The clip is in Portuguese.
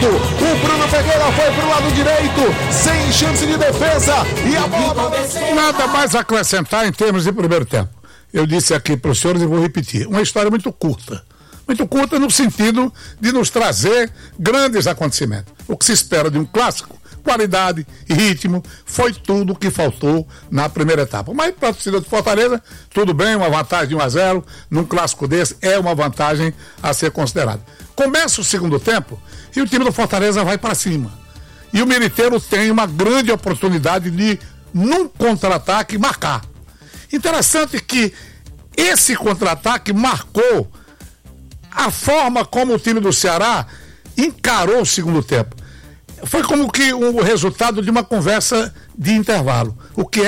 direito. O Bruno Pereira foi pro lado direito, sem chance de defesa. E a bola... Nada mais a acrescentar em termos de primeiro tempo. Eu disse aqui para os senhores e vou repetir. Uma história muito curta. Muito curta no sentido de nos trazer grandes acontecimentos. O que se espera de um clássico, qualidade e ritmo, foi tudo o que faltou na primeira etapa. Mas para a torcida do Fortaleza, tudo bem, uma vantagem de 1-0 num clássico desse é uma vantagem a ser considerada. Começa o segundo tempo e o time do Fortaleza vai para cima. E o Militeiro tem uma grande oportunidade de, num contra-ataque, marcar. Interessante que esse contra-ataque marcou a forma como o time do Ceará encarou o segundo tempo. Foi como que o resultado de uma conversa de intervalo. O que é